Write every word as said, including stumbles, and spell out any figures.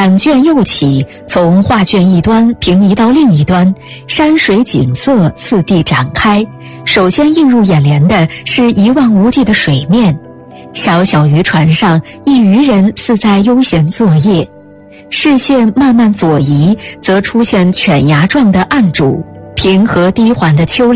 展卷又起，从画卷一端平移到另一端，山水景色次第展开。首先映入眼帘的是一望无际的水面，小小渔船上，一渔人似在悠闲作业。视线慢慢左移，则出现犬牙状的岸渚，平和低缓的丘陵